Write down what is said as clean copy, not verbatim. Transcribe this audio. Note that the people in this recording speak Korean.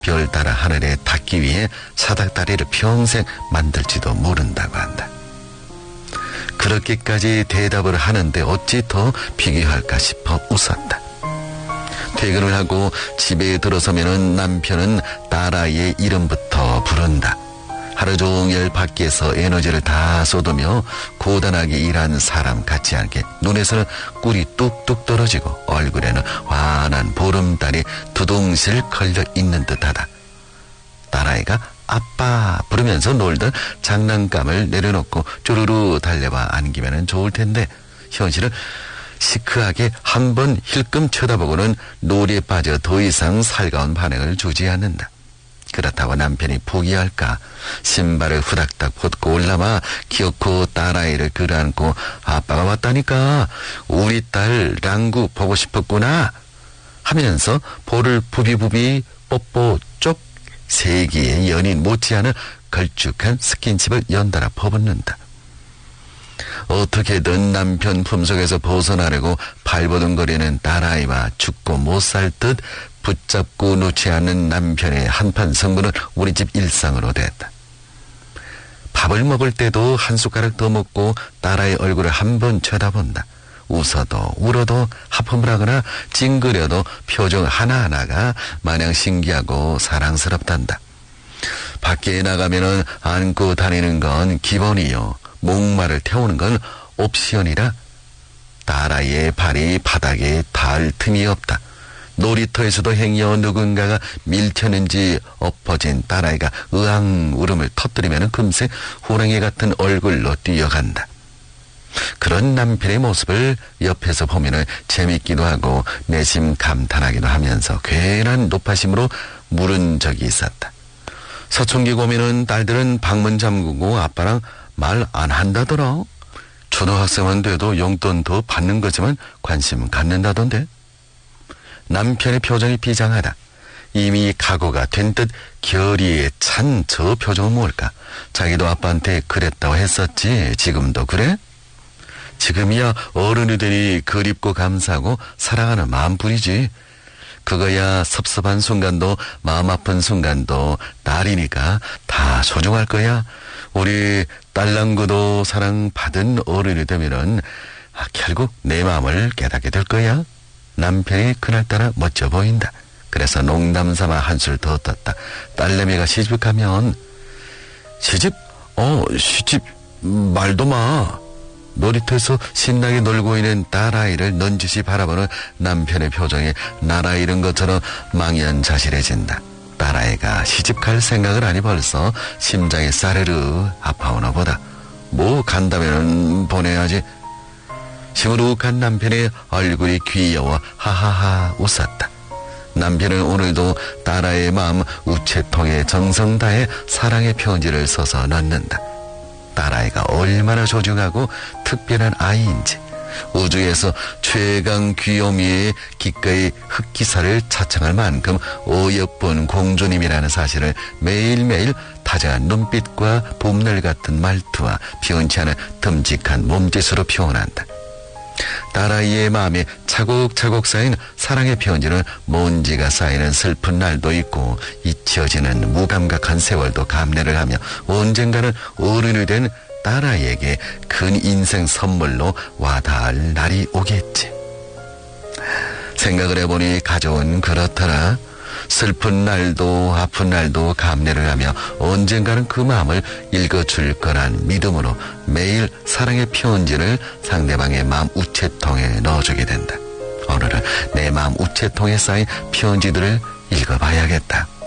별 따라 하늘에 닿기 위해 사닥다리를 평생 만들지도 모른다고 한다. 그렇게까지 대답을 하는데 어찌 더 비교할까 싶어 웃었다. 퇴근을 하고 집에 들어서면 남편은 딸아이의 이름부터 부른다. 하루 종일 밖에서 에너지를 다 쏟으며 고단하게 일한 사람 같지 않게 눈에서는 꿀이 뚝뚝 떨어지고 얼굴에는 환한 보름달이 두둥실 걸려 있는 듯하다. 딸아이가 아빠 부르면서 놀던 장난감을 내려놓고 쪼르르 달려와 안기면 좋을 텐데 현실은 시크하게 한 번 힐끔 쳐다보고는 놀이에 빠져 더 이상 살가운 반응을 주지 않는다. 그렇다고 남편이 포기할까? 신발을 후닥닥 벗고 올라와 기어코 딸아이를 끌어안고 아빠가 왔다니까 우리 딸 랑구 보고 싶었구나 하면서 볼을 부비부비 뽀뽀 쪽 세기의 연인 못지않은 걸쭉한 스킨십을 연달아 퍼붓는다. 어떻게든 남편 품속에서 벗어나려고 발버둥거리는 딸아이와 죽고 못 살 듯 붙잡고 놓지 않는 남편의 한판 승부는 우리 집 일상으로 됐다. 밥을 먹을 때도 한 숟가락 더 먹고 딸아이 얼굴을 한 번 쳐다본다. 웃어도 울어도 하품을 하거나 찡그려도 표정 하나하나가 마냥 신기하고 사랑스럽단다. 밖에 나가면은 안고 다니는 건 기본이요. 목마를 태우는 건 옵션이라 딸아이의 발이 바닥에 닿을 틈이 없다. 놀이터에서도 행여 누군가가 밀쳤는지 엎어진 딸아이가 으앙 울음을 터뜨리면 금세 호랑이 같은 얼굴로 뛰어간다. 그런 남편의 모습을 옆에서 보면 재밌기도 하고 내심 감탄하기도 하면서 괜한 높아심으로 물은 적이 있었다. 서촌기 고민은 딸들은 방문 잠그고 아빠랑 말 안 한다더라. 초등학생은 돼도 용돈 더 받는 거지만 관심 갖는다던데. 남편의 표정이 비장하다. 이미 각오가 된 듯 결의에 찬 저 표정은 뭘까? 자기도 아빠한테 그랬다고 했었지. 지금도 그래? 지금이야 어른이 되니 그립고 감사하고 사랑하는 마음뿐이지. 그거야 섭섭한 순간도 마음 아픈 순간도 딸이니까 다 소중할 거야. 우리 딸랑구도 사랑받은 어른이 되면은 결국 내 마음을 깨닫게 될 거야. 남편이 그날따라 멋져 보인다. 그래서 농담삼아 한술 더 떴다. 딸내미가 시집가면 시집 말도 마. 놀이터에서 신나게 놀고 있는 딸아이를 넌지시 바라보는 남편의 표정이 나라 잃은 것처럼 망연자실해진다. 딸아이가 시집갈 생각을 하니 벌써 심장이 싸르르 아파오나 보다. 뭐 간다면 보내야지. 시무룩한 남편의 얼굴이 귀여워 하하하 웃었다. 남편은 오늘도 딸아이의 마음 우체통에 정성 다해 사랑의 편지를 써서 넣는다. 딸아이가 얼마나 소중하고 특별한 아이인지, 우주에서 최강 귀요미의 기꺼이 흑기사를 자청할 만큼 어여쁜 공주님이라는 사실을 매일매일 다정한 눈빛과 봄날 같은 말투와 변치 않은 듬직한 몸짓으로 표현한다. 딸아이의 마음에 차곡차곡 쌓인 사랑의 편지는 먼지가 쌓이는 슬픈 날도 있고 잊혀지는 무감각한 세월도 감내를 하며 언젠가는 어른이 된 딸아이에게 큰 인생 선물로 와닿을 날이 오겠지. 생각을 해보니 가족은 그렇더라. 슬픈 날도 아픈 날도 감내를 하며 언젠가는 그 마음을 읽어줄 거란 믿음으로 매일 사랑의 편지를 상대방의 마음 우체통에 넣어주게 된다. 오늘은 내 마음 우체통에 쌓인 편지들을 읽어봐야겠다.